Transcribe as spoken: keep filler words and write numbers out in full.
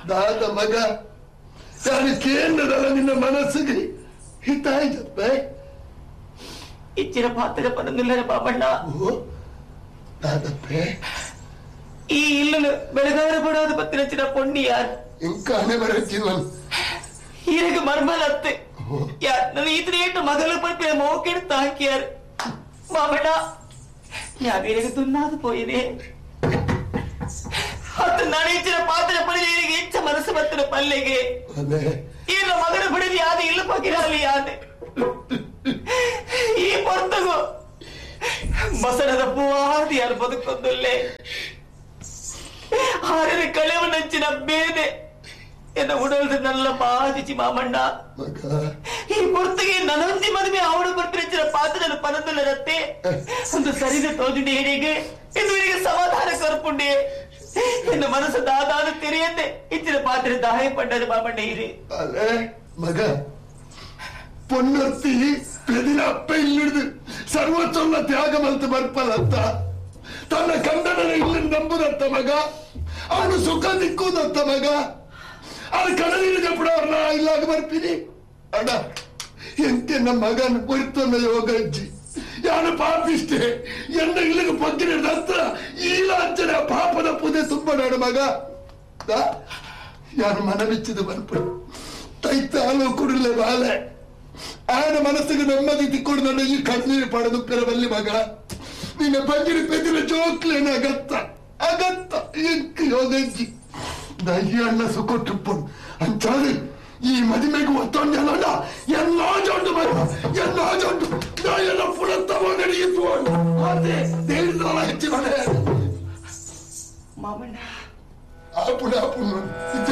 ದಾದ ಮಗ ನಾನು ಕೇಂದ್ರದಲ್ಲ ನಿನ್ನ ಮನಸ್ಸಿಗೆ ಹಿತಾಯ್ತಪ್ಪೆ ಇಚ್ಚಿನ ಪಾತ್ರ ಪನಂದಿಲ್ಲರ ಬಾಬಣ್ಣ ದಾದಪ್ಪೆ ಈ ಇಲ್ಲನು ಬೆಳಗಾರ ಪಡೋದು ಪತ್ತಿನ ಪೊಣ್ಣಿ ಯಾರು ಇಂಕಾನೆ ಬರಚಿವನ್ ಹೀಗೆ ಮರ್ಮಲತ್ತೆ ಯಾರು ನನ್ನ ಇದ್ರೇಟು ಮಗಲು ಪಡ್ಪಿನ ಮೋಕೆಡ್ತಾ ಹಾಕಿಯಾರು ಬಾಬಣ್ಣ ಯಾರಿಗೆ ತುನ್ನಾದು ಪೋಯಿದೆ ಅದು ನಡೀಚಿನ ಪಾತ್ರ ಪಡೆದ ಹೆಚ್ಚ ಮನಸ್ಸು ಬರ್ತನ ಪಲ್ಲೆಗೆ ಈಗ ಮಗನ ಪಡೆದು ಯಾರು ಇಲ್ಲ ಪಗಿರಲಿ ಯಾದೆ ಈ ಪೊರ್ತಗು ಮಸಣದ ಪೂವಾದಿ ಯಾರು ಬದುಕೊಂದಲ್ಲೇ ಹಾರಿನ ಕಳೆವು ನಂಚಿನ ಬೇದೆ ಎನ್ನ ಉಡಲ್ದು ನಲ್ಲ ಬಾಜಿಸಿ ಮಾಮಣ್ಣ ಈ ಪೊರ್ತಗೆ ನನಂದಿ ಮದುವೆ ಅವಳು ಬರ್ತಿನ ಪಾತ್ರದ ಪನದಲ್ಲರತ್ತೆ ಒಂದು ಸರಿದ ತೋದಿದೆ ಹೇಗೆ ಎಂದು ಇವರಿಗೆ ಸಮಾಧಾನ ಕರ್ಪುಂಡೆ ಎನ್ನ ಮನಸ್ಸು ದಾದಾದ ತೆರೆಯಂತೆ ಇಚ್ಚಿನ ಪಾತ್ರೆ ದಾಯ ಪಡ್ಡದ ಮಾಮಣ್ಣ ಇರಿ ಅಲ್ಲೇ ಮಗ ಪೊನ್ನರ್ತಿ ಪ್ರದಿನ ಅಪ್ಪ ಇಲ್ಲಿಡ್ದು ಸರ್ವೋಚ್ಚ ತ್ಯಾಗ ಮಲ್ತು ಬರ್ಪಲಂತ ತನ್ನ ಕಂದನ ಇಲ್ಲಿ ನಂಬುದತ್ತ ಮಗ ಅವನು ಸುಖ ದಿಕ್ಕುದತ್ತ ಮಗ ಅದು ಕಡಲಿಗೆ ಬಿಡೋರ್ನ ಇಲ್ಲಾಗ ಬರ್ತೀನಿ ಅಣ್ಣ ಎಂತೆ ನಮ್ಮ ಮಗನ ಪೊಯ್ತನ್ನ ಯೋಗ ಅಜ್ಜಿ ಯಾನು ಪಾಪಿಷ್ಟೇ ಎನ್ನ ಇಲ್ಲಿಗೆ ಪಗ್ಗಿನ ಹತ್ರ ಈಲಾಂಚನ ಪಾಪದ ಪೂಜೆ ತುಂಬ ನಾಡು ಮಗ ಯಾರು ಮನವಿಚ್ಚಿದ ಬರ್ಪಡು ತೈತ ಹಾಲು ಕುಡಿಲೆ ಬಾಲೆ ಆಯನ ಮನಸ್ಸಿಗೆ ನೆಮ್ಮದಿ ತಿಕ್ಕೊಂಡು ನನ್ನ ಈ ಕಣ್ಣೀರು ಪಡೆದು ಪೆರಬಲ್ಲಿ ಮಗ ನಿನ್ನ ಪಂಜಿನ ಪೆದ್ದಿನ ಜೋಕ್ಲೇನ ಅಗತ್ತ ಅಗತ್ತ ಎಂಕ ಯೋಗಜ್ಜಿ ದಯ್ಯ ಅಣ್ಣ ಸುಕೊಟ್ಟಿಪ್ಪನು ಅಂಚಾದ್ರೆ ಈ ಮದುವೆಗೆ ಒತ್ತೊಂದಲ್ಲ ಎಲ್ಲಾ ಜೊಂಡು ಮರ ಎಲ್ಲಾ ಜೊಂಡು ನಾ ಎಲ್ಲ ಪುಡತ್ತವ ನಡೆಯಿತು ಅದೇ ದೇಳಿದ್ರಲ್ಲ ಹೆಚ್ಚು ಮನೆ ಮಾಮಣ್ಣ ಆಪುಣ ಆಪುಣ